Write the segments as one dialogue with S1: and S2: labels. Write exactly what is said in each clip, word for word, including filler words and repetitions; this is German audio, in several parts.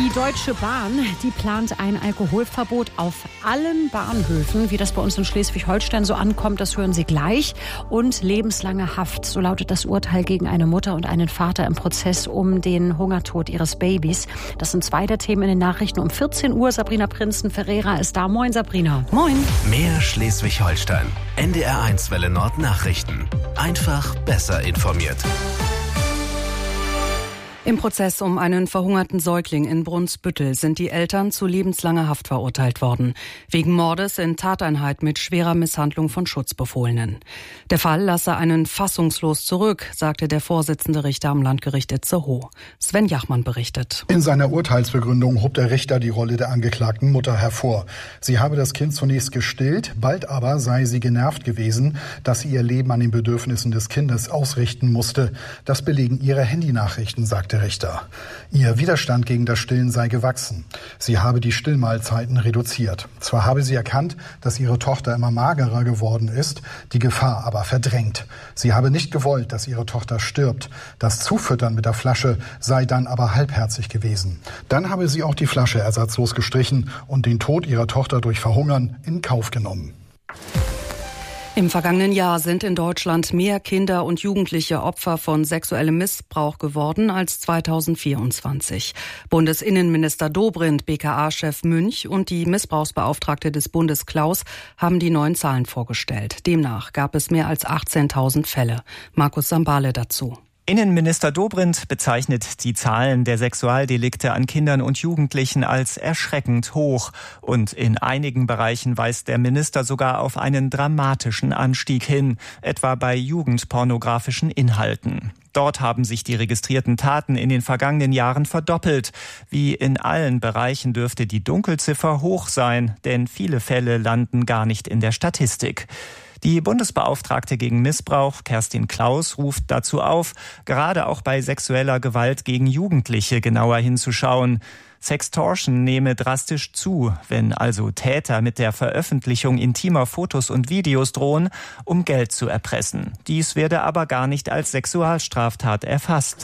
S1: Die Deutsche Bahn, die plant ein Alkoholverbot auf allen Bahnhöfen. Wie das bei uns in Schleswig-Holstein so ankommt, das hören Sie gleich. Und lebenslange Haft, so lautet das Urteil gegen eine Mutter und einen Vater im Prozess um den Hungertod ihres Babys. Das sind zwei der Themen in den Nachrichten um vierzehn Uhr. Sabrina Prinzen-Ferreira ist da. Moin, Sabrina.
S2: Moin.
S3: Mehr Schleswig-Holstein. N D R eins Welle Nord Nachrichten. Einfach besser informiert.
S2: Im Prozess um einen verhungerten Säugling in Brunsbüttel sind die Eltern zu lebenslanger Haft verurteilt worden. Wegen Mordes in Tateinheit mit schwerer Misshandlung von Schutzbefohlenen. Der Fall lasse einen fassungslos zurück, sagte der Vorsitzende Richter am Landgericht Itzehoe. Sven Jachmann berichtet.
S4: In seiner Urteilsbegründung hob der Richter die Rolle der angeklagten Mutter hervor. Sie habe das Kind zunächst gestillt, bald aber sei sie genervt gewesen, dass sie ihr Leben an den Bedürfnissen des Kindes ausrichten musste. Das belegen ihre Handynachrichten, sagte der Richter. Ihr Widerstand gegen das Stillen sei gewachsen. Sie habe die Stillmahlzeiten reduziert. Zwar habe sie erkannt, dass ihre Tochter immer magerer geworden ist, die Gefahr aber verdrängt. Sie habe nicht gewollt, dass ihre Tochter stirbt. Das Zufüttern mit der Flasche sei dann aber halbherzig gewesen. Dann habe sie auch die Flasche ersatzlos gestrichen und den Tod ihrer Tochter durch Verhungern in Kauf genommen.
S2: Im vergangenen Jahr sind in Deutschland mehr Kinder und Jugendliche Opfer von sexuellem Missbrauch geworden als zweitausendvierundzwanzig. Bundesinnenminister Dobrindt, B K A-Chef Münch und die Missbrauchsbeauftragte des Bundes Klaus haben die neuen Zahlen vorgestellt. Demnach gab es mehr als achtzehntausend Fälle. Markus Sambale dazu.
S5: Innenminister Dobrindt bezeichnet die Zahlen der Sexualdelikte an Kindern und Jugendlichen als erschreckend hoch. Und in einigen Bereichen weist der Minister sogar auf einen dramatischen Anstieg hin, etwa bei jugendpornografischen Inhalten. Dort haben sich die registrierten Taten in den vergangenen Jahren verdoppelt. Wie in allen Bereichen dürfte die Dunkelziffer hoch sein, denn viele Fälle landen gar nicht in der Statistik. Die Bundesbeauftragte gegen Missbrauch, Kerstin Klaus, ruft dazu auf, gerade auch bei sexueller Gewalt gegen Jugendliche genauer hinzuschauen. Sextortion nehme drastisch zu, wenn also Täter mit der Veröffentlichung intimer Fotos und Videos drohen, um Geld zu erpressen. Dies werde aber gar nicht als Sexualstraftat erfasst.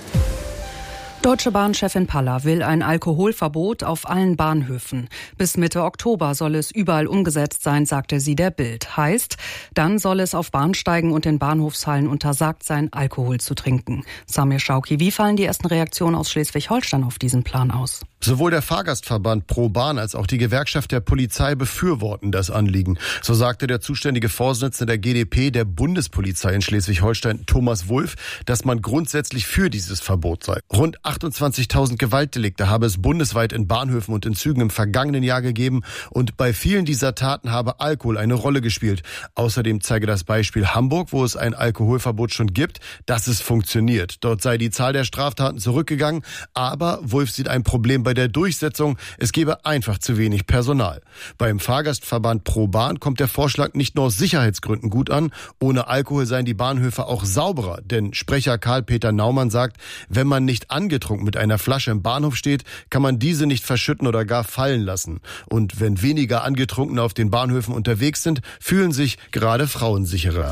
S2: Deutsche Bahn-Chefin Paller will ein Alkoholverbot auf allen Bahnhöfen. Bis Mitte Oktober soll es überall umgesetzt sein, sagte sie der Bild. Heißt, dann soll es auf Bahnsteigen und in Bahnhofshallen untersagt sein, Alkohol zu trinken. Samir Schauki, wie fallen die ersten Reaktionen aus Schleswig-Holstein auf diesen Plan aus?
S6: Sowohl der Fahrgastverband Pro Bahn als auch die Gewerkschaft der Polizei befürworten das Anliegen. So sagte der zuständige Vorsitzende der G d P der Bundespolizei in Schleswig-Holstein, Thomas Wulff, dass man grundsätzlich für dieses Verbot sei. Rund achtundzwanzigtausend Gewaltdelikte habe es bundesweit in Bahnhöfen und in Zügen im vergangenen Jahr gegeben und bei vielen dieser Taten habe Alkohol eine Rolle gespielt. Außerdem zeige das Beispiel Hamburg, wo es ein Alkoholverbot schon gibt, dass es funktioniert. Dort sei die Zahl der Straftaten zurückgegangen, aber Wulff sieht ein Problem bei der Durchsetzung. Es gebe einfach zu wenig Personal. Beim Fahrgastverband Pro Bahn kommt der Vorschlag nicht nur aus Sicherheitsgründen gut an. Ohne Alkohol seien die Bahnhöfe auch sauberer, denn Sprecher Karl-Peter Naumann sagt, wenn man nicht angetrunken mit einer Flasche im Bahnhof steht, kann man diese nicht verschütten oder gar fallen lassen. Und wenn weniger Angetrunkene auf den Bahnhöfen unterwegs sind, fühlen sich gerade Frauen sicherer.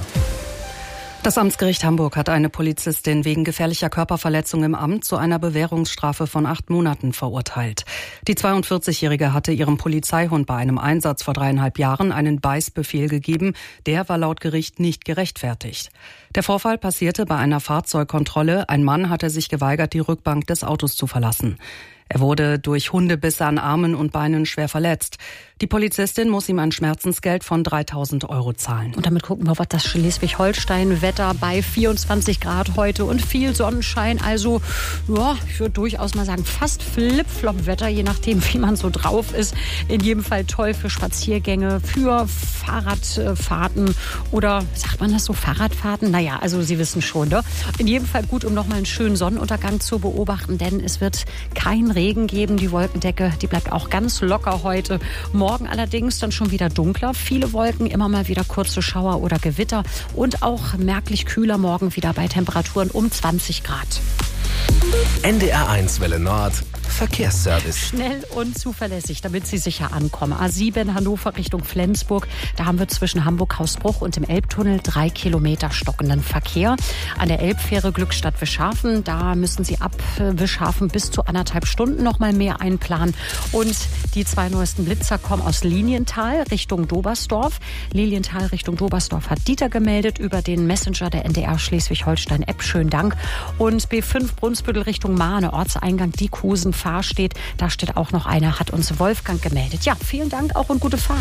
S2: Das Amtsgericht Hamburg hat eine Polizistin wegen gefährlicher Körperverletzung im Amt zu einer Bewährungsstrafe von acht Monaten verurteilt. Die zweiundvierzigjährige hatte ihrem Polizeihund bei einem Einsatz vor dreieinhalb Jahren einen Beißbefehl gegeben. Der war laut Gericht nicht gerechtfertigt. Der Vorfall passierte bei einer Fahrzeugkontrolle. Ein Mann hatte sich geweigert, die Rückbank des Autos zu verlassen. Er wurde durch Hundebisse an Armen und Beinen schwer verletzt. Die Polizistin muss ihm ein Schmerzensgeld von dreitausend Euro zahlen.
S1: Und damit gucken wir, was das Schleswig-Holstein-Wetter bei vierundzwanzig Grad heute und viel Sonnenschein. Also, ja, ich würde durchaus mal sagen, fast Flip-Flop-Wetter, je nachdem, wie man so drauf ist. In jedem Fall toll für Spaziergänge, für Fahrradfahrten oder, sagt man das so, Fahrradfahrten? Naja, also Sie wissen schon, ne? In jedem Fall gut, um nochmal einen schönen Sonnenuntergang zu beobachten, denn es wird kein Regen geben. Die Wolkendecke, die bleibt auch ganz locker heute. Morgen allerdings dann schon wieder dunkler. Viele Wolken, immer mal wieder kurze Schauer oder Gewitter und auch merklich kühler morgen wieder bei Temperaturen um zwanzig Grad.
S3: N D R eins Welle Nord Verkehrsservice.
S1: Schnell und zuverlässig, damit Sie sicher ankommen. A sieben Hannover Richtung Flensburg. Da haben wir zwischen Hamburg-Hausbruch und dem Elbtunnel drei Kilometer stockenden Verkehr. An der Elbfähre Glückstadt-Wischhafen, da müssen Sie ab Wischhafen bis zu anderthalb Stunden noch mal mehr einplanen. Und die zwei neuesten Blitzer kommen aus Lilienthal Richtung Dobersdorf. Lilienthal Richtung Dobersdorf hat Dieter gemeldet über den Messenger der N D R Schleswig-Holstein-App. Schönen Dank. Und B fünf Brunsbüttel Richtung Mahne, Ortseingang Diekhusen, Fahr steht. Da steht auch noch einer, hat uns Wolfgang gemeldet. Ja, vielen Dank auch und gute Fahrt.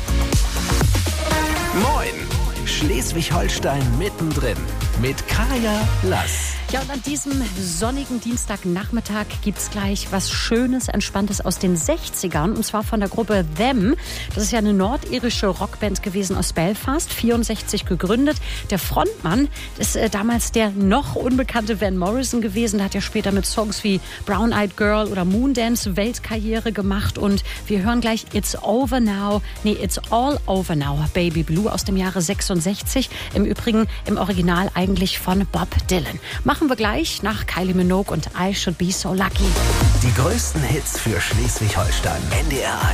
S3: Moin! Schleswig-Holstein mittendrin mit Kaya Lass.
S1: Ja, und an diesem sonnigen Dienstagnachmittag gibt's gleich was Schönes, Entspanntes aus den sechzigern. Und zwar von der Gruppe Them. Das ist ja eine nordirische Rockband gewesen aus Belfast, vierundsechzig gegründet. Der Frontmann ist äh, damals der noch unbekannte Van Morrison gewesen. Der hat ja später mit Songs wie Brown Eyed Girl oder Moondance Weltkarriere gemacht. Und wir hören gleich It's Over Now, nee, It's All Over Now, Baby Blue aus dem Jahre sechsundsechzig. Im Übrigen im Original eigentlich von Bob Dylan. Machen wir gleich nach Kylie Minogue und I Should Be So Lucky.
S3: Die größten Hits für Schleswig-Holstein. N D R eins.